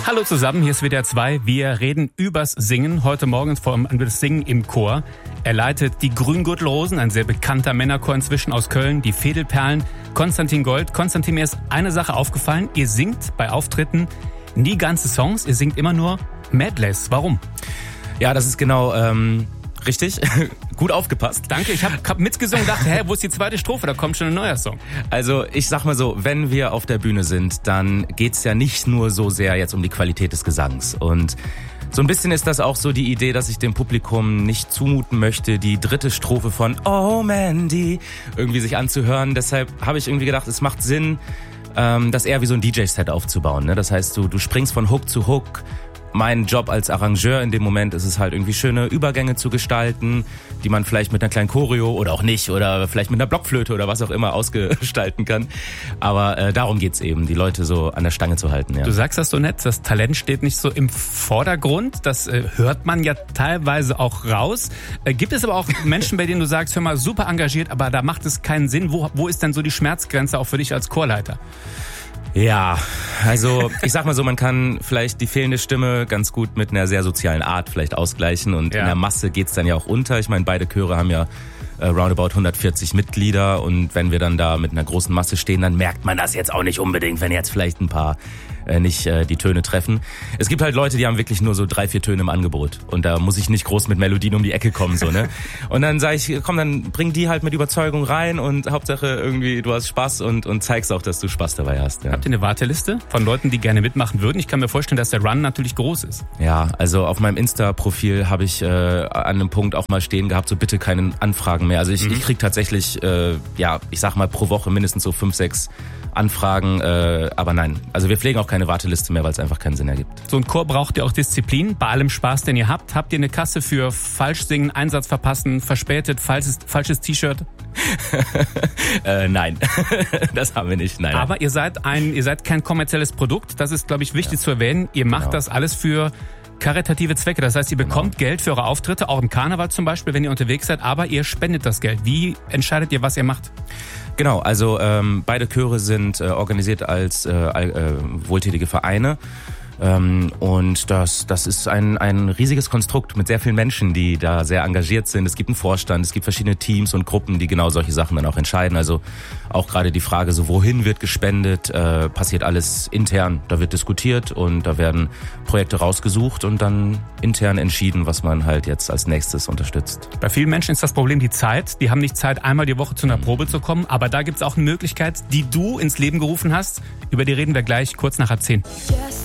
Hallo zusammen, hier ist WDR 2. Wir reden übers Singen. Heute Morgen vor allem über das Singen im Chor. Er leitet die Grüngürtelrosen, ein sehr bekannter Männerchor inzwischen aus Köln, die Fädelperlen, Konstantin Gold. Konstantin, mir ist eine Sache aufgefallen. Ihr singt bei Auftritten nie ganze Songs, ihr singt immer nur Medleys. Warum? Ja, das ist genau richtig. Gut aufgepasst. Danke, ich hab mitgesungen und dachte, wo ist die zweite Strophe? Da kommt schon ein neuer Song. Also ich sag mal so, wenn wir auf der Bühne sind, dann geht's ja nicht nur so sehr jetzt um die Qualität des Gesangs. Und so ein bisschen ist das auch so die Idee, dass ich dem Publikum nicht zumuten möchte, die dritte Strophe von Oh Mandy irgendwie sich anzuhören. Deshalb habe ich irgendwie gedacht, es macht Sinn, das eher wie so ein DJ-Set aufzubauen. Ne? Das heißt, du springst von Hook zu Hook. Mein Job als Arrangeur in dem Moment ist es halt irgendwie schöne Übergänge zu gestalten, die man vielleicht mit einer kleinen Choreo oder auch nicht oder vielleicht mit einer Blockflöte oder was auch immer ausgestalten kann. Aber darum geht's eben, die Leute so an der Stange zu halten. Ja. Du sagst das so nett, das Talent steht nicht so im Vordergrund. Das hört man ja teilweise auch raus. Gibt es aber auch Menschen, bei denen du sagst, hör mal, super engagiert, aber da macht es keinen Sinn. Wo ist denn so die Schmerzgrenze auch für dich als Chorleiter? Ja, also ich sag mal so, man kann vielleicht die fehlende Stimme ganz gut mit einer sehr sozialen Art vielleicht ausgleichen und in der Masse geht's dann ja auch unter. Ich meine, beide Chöre haben ja roundabout 140 Mitglieder und wenn wir dann da mit einer großen Masse stehen, dann merkt man das jetzt auch nicht unbedingt, wenn jetzt vielleicht ein paar nicht die Töne treffen. Es gibt halt Leute, die haben wirklich nur so 3-4 Töne im Angebot und da muss ich nicht groß mit Melodien um die Ecke kommen, so, ne? Und dann sage ich, komm, dann bring die halt mit Überzeugung rein und Hauptsache irgendwie du hast Spaß und zeigst auch, dass du Spaß dabei hast. Ja. Habt ihr eine Warteliste von Leuten, die gerne mitmachen würden? Ich kann mir vorstellen, dass der Run natürlich groß ist. Ja, also auf meinem Insta-Profil habe ich an einem Punkt auch mal stehen gehabt, so bitte keine Anfragen mehr. Also ich krieg tatsächlich, ich sag mal pro Woche mindestens so 5-6 Anfragen, aber nein. Also wir pflegen auch keine Warteliste mehr, weil es einfach keinen Sinn ergibt. So ein Chor braucht ja auch Disziplin. Bei allem Spaß, den ihr habt, habt ihr eine Kasse für falsch singen, Einsatz verpassen, verspätet, falsches T-Shirt? Nein, das haben wir nicht. Nein. Aber ihr seid kein kommerzielles Produkt. Das ist, glaube ich, wichtig zu erwähnen. Ihr macht das alles für karitative Zwecke. Das heißt, ihr bekommt Geld für eure Auftritte, auch im Karneval zum Beispiel, wenn ihr unterwegs seid, aber ihr spendet das Geld. Wie entscheidet ihr, was ihr macht? Genau, also beide Chöre sind organisiert als wohltätige Vereine. Und das ist ein riesiges Konstrukt mit sehr vielen Menschen, die da sehr engagiert sind. Es gibt einen Vorstand, es gibt verschiedene Teams und Gruppen, die genau solche Sachen dann auch entscheiden. Also auch gerade die Frage, so wohin wird gespendet, passiert alles intern. Da wird diskutiert und da werden Projekte rausgesucht und dann intern entschieden, was man halt jetzt als nächstes unterstützt. Bei vielen Menschen ist das Problem die Zeit. Die haben nicht Zeit, einmal die Woche zu einer Probe zu kommen. Aber da gibt's auch eine Möglichkeit, die du ins Leben gerufen hast. Über die reden wir gleich kurz nach 10.